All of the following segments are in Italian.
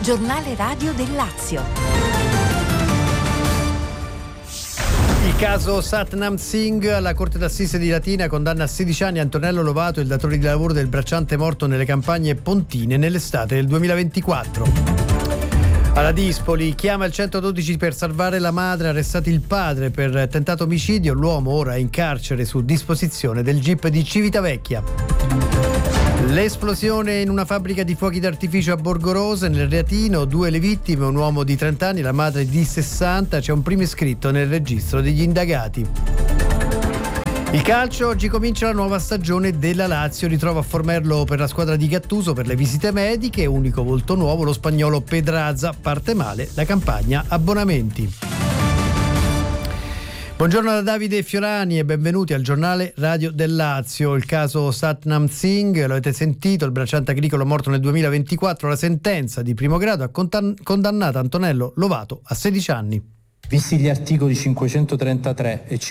Giornale radio del Lazio. Il caso Satnam Singh, la Corte d'Assise di Latina condanna a 16 anni Antonello Lovato, il datore di lavoro del bracciante morto nelle campagne pontine nell'estate del 2024. Alla Dispoli, chiama il 112 per salvare la madre, arrestati il padre per tentato omicidio, l'uomo ora è in carcere su disposizione del GIP di Civitavecchia. L'esplosione in una fabbrica di fuochi d'artificio a Borgorose, nel Reatino, 2 le vittime, un uomo di 30 anni, la madre di 60, c'è un primo iscritto nel registro degli indagati. Il calcio, oggi comincia la nuova stagione della Lazio, ritrova a Formerlo per la squadra di Gattuso per le visite mediche, unico volto nuovo lo spagnolo Pedraza, parte male la campagna abbonamenti. Buongiorno da Davide Fiorani e benvenuti al giornale radio del Lazio. Il caso Satnam Singh, lo avete sentito, il bracciante agricolo morto nel 2024, la sentenza di primo grado ha condannato Antonello Lovato a 16 anni. Visti gli articoli 533 e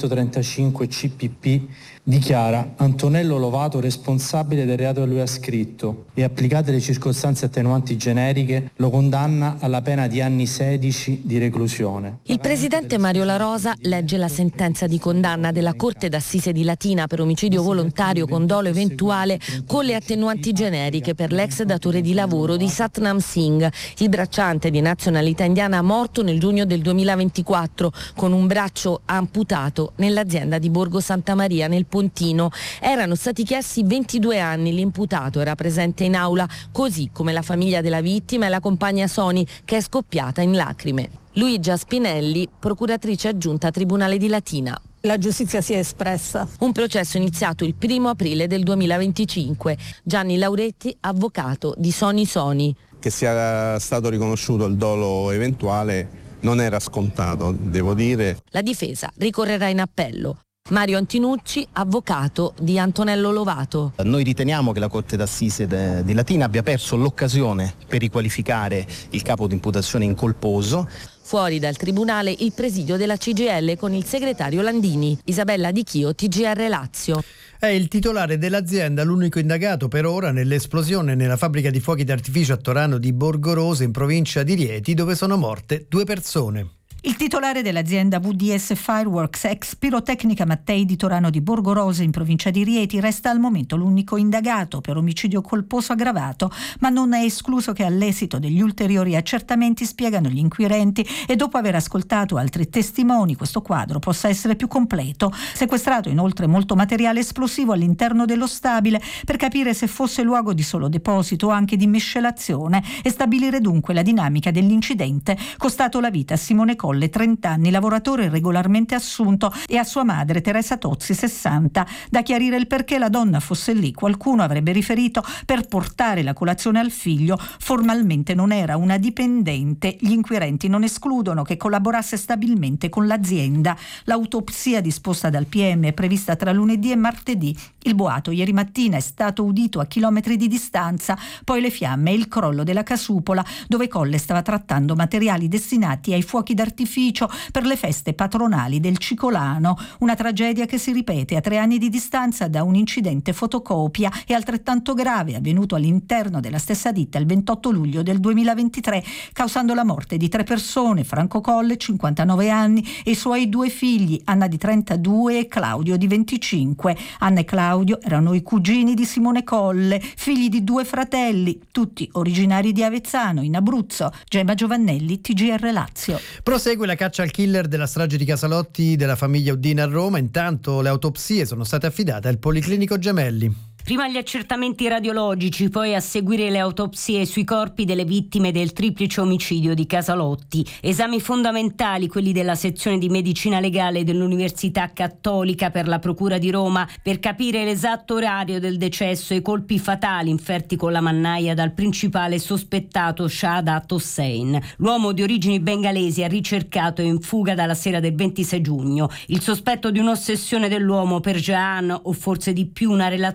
535 CPP, dichiara Antonello Lovato responsabile del reato che lui ha scritto e, applicate le circostanze attenuanti generiche, lo condanna alla pena di anni 16 di reclusione. Il presidente Mario La Rosa legge la sentenza di condanna della Corte d'Assise di Latina per omicidio volontario con dolo eventuale con le attenuanti generiche per l'ex datore di lavoro di Satnam Singh, il bracciante di nazionalità indiana morto nel giugno del 2024 con un braccio amputato nell'azienda di Borgo Santa Maria nel Pontino. Erano stati chiesti 22 anni, l'imputato era presente in aula, così come la famiglia della vittima e la compagna Soni, che è scoppiata in lacrime. Luigia Spinelli, procuratrice aggiunta Tribunale di Latina. La giustizia si è espressa. Un processo iniziato il 1 aprile del 2025. Gianni Lauretti, avvocato di Soni. Che sia stato riconosciuto il dolo eventuale non era scontato, devo dire. La difesa ricorrerà in appello. Mario Antinucci, avvocato di Antonello Lovato. Noi riteniamo che la Corte d'Assise di Latina abbia perso l'occasione per riqualificare il capo d'imputazione incolposo. Fuori dal tribunale il presidio della CGIL con il segretario Landini. Isabella Di Chio, TGR Lazio. È il titolare dell'azienda l'unico indagato per ora nell'esplosione nella fabbrica di fuochi d'artificio a Torano di Borgorose in provincia di Rieti, dove sono morte 2 persone. Il titolare dell'azienda VDS Fireworks, ex Pirotecnica Mattei di Torano di Borgorose in provincia di Rieti, resta al momento l'unico indagato per omicidio colposo aggravato, ma non è escluso che all'esito degli ulteriori accertamenti, spiegano gli inquirenti, e dopo aver ascoltato altri testimoni, questo quadro possa essere più completo. Sequestrato inoltre molto materiale esplosivo all'interno dello stabile per capire se fosse luogo di solo deposito o anche di miscelazione e stabilire dunque la dinamica dell'incidente, costato la vita a Simone Colle, 30 anni, lavoratore regolarmente assunto, e a sua madre Teresa Tozzi, 60. Da chiarire il perché la donna fosse lì, qualcuno avrebbe riferito, per portare la colazione al figlio. Formalmente non era una dipendente. Gli inquirenti non escludono che collaborasse stabilmente con l'azienda. L'autopsia disposta dal PM è prevista tra lunedì e martedì. Il boato ieri mattina è stato udito a chilometri di distanza, poi le fiamme e il crollo della casupola dove Colle stava trattando materiali destinati ai fuochi d'artificio per le feste patronali del Cicolano. Una tragedia che si ripete a 3 anni di distanza da un incidente fotocopia e altrettanto grave avvenuto all'interno della stessa ditta il 28 luglio del 2023, causando la morte di 3 persone: Franco Colle, 59 anni, e i suoi 2 figli, Anna di 32 e Claudio di 25. Anna e Claudio erano i cugini di Simone Colle, figli di 2 fratelli, tutti originari di Avezzano, in Abruzzo. Gemma Giovannelli, TGR Lazio. Prosegue la caccia al killer della strage di Casalotti della famiglia Uddina a Roma. Intanto le autopsie sono state affidate al Policlinico Gemelli. Prima gli accertamenti radiologici, poi a seguire le autopsie sui corpi delle vittime del triplice omicidio di Casalotti. Esami fondamentali, quelli della sezione di medicina legale dell'Università Cattolica per la Procura di Roma, per capire l'esatto orario del decesso e i colpi fatali inferti con la mannaia dal principale sospettato Shahadat Hossein. L'uomo di origini bengalesi ha ricercato in fuga dalla sera del 26 giugno. Il sospetto di un'ossessione dell'uomo per Jahan, o forse di più una relazione tra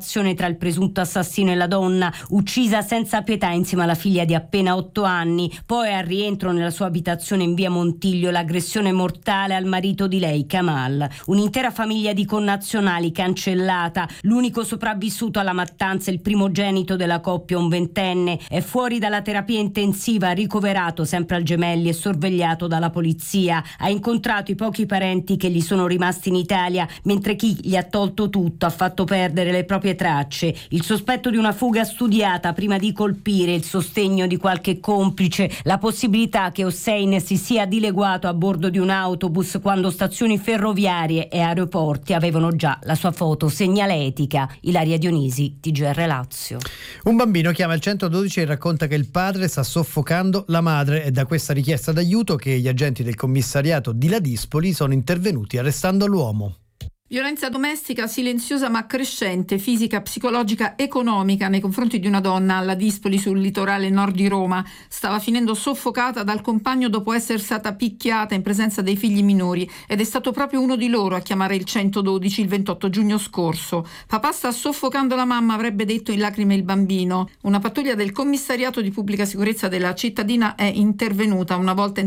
tra il presunto assassino e la donna, uccisa senza pietà insieme alla figlia di appena 8 anni. Poi al rientro nella sua abitazione in via Montiglio l'aggressione mortale al marito di lei, Kamal. Un'intera famiglia di connazionali cancellata. L'unico sopravvissuto alla mattanza, il primogenito della coppia, un 20enne, è fuori dalla terapia intensiva, ricoverato sempre al Gemelli e sorvegliato dalla polizia. Ha incontrato i pochi parenti che gli sono rimasti in Italia, mentre chi gli ha tolto tutto ha fatto perdere le proprie tracce. Il sospetto di una fuga studiata prima di colpire, il sostegno di qualche complice, la possibilità che Hossein si sia dileguato a bordo di un autobus quando stazioni ferroviarie e aeroporti avevano già la sua foto segnaletica. Ilaria Dionisi, TGR Lazio. Un bambino chiama il 112 e racconta che il padre sta soffocando la madre. È da questa richiesta d'aiuto che gli agenti del commissariato di Ladispoli sono intervenuti arrestando l'uomo. Violenza domestica silenziosa ma crescente, fisica, psicologica, economica nei confronti di una donna alla Dispoli sul litorale nord di Roma. Stava finendo soffocata dal compagno dopo essere stata picchiata in presenza dei figli minori ed è stato proprio uno di loro a chiamare il 112 il 28 giugno scorso. Papà sta soffocando la mamma, avrebbe detto in lacrime il bambino. Una pattuglia del commissariato di pubblica sicurezza della cittadina è intervenuta una volta